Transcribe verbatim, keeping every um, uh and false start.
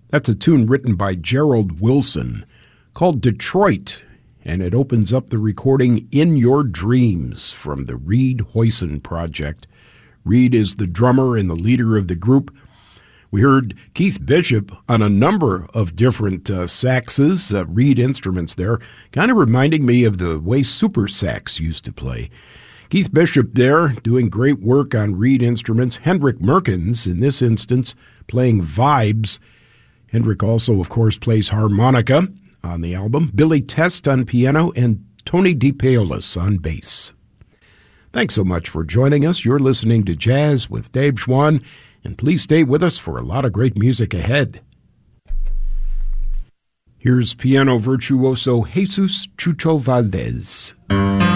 That's a tune written by Gerald Wilson called Detroit, and it opens up the recording In Your Dreams from the Reed Hoyson Project. Reed is the drummer and the leader of the group. We heard Keith Bishop on a number of different uh, saxes, uh, Reed instruments there, kind of reminding me of the way super sax used to play. Keith Bishop there doing great work on Reed instruments. Hendrick Merkins, in this instance, playing vibes. Hendrick also, of course, plays harmonica on the album. Billy Test on piano and Tony DePaolis on bass. Thanks so much for joining us. You're listening to Jazz with Dave Schwann, and please stay with us for a lot of great music ahead. Here's piano virtuoso Jesus Chucho Valdez.